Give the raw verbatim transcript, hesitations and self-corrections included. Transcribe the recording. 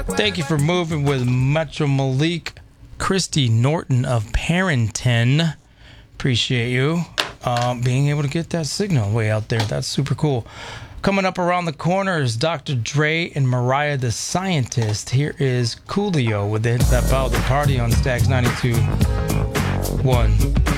Thank you for moving with Metro Malik. Christy Norton of Parrington. Appreciate you um, being able to get that signal way out there. That's super cool. Coming up around the corner is Doctor Dre and Mariah the Scientist. Here is Coolio with the Hit That Bottle, the party on Stax ninety-two point one.